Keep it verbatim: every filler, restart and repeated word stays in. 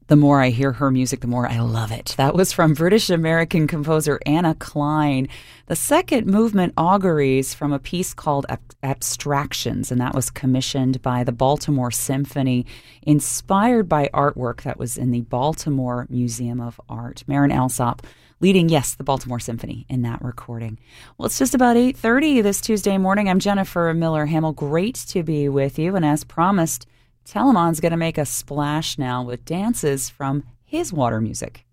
The more I hear her music, the more I love it. That was from British-American composer Anna Klein. The second movement, Auguries, from a piece called Ab- Abstractions, and that was commissioned by the Baltimore Symphony, inspired by artwork that was in the Baltimore Museum of Art. Marin Alsop leading, yes, the Baltimore Symphony in that recording. Well, it's just about eight thirty this Tuesday morning. I'm Jennifer Miller-Hamill. Great to be with you, and as promised, Telemon's going to make a splash now with dances from his water music.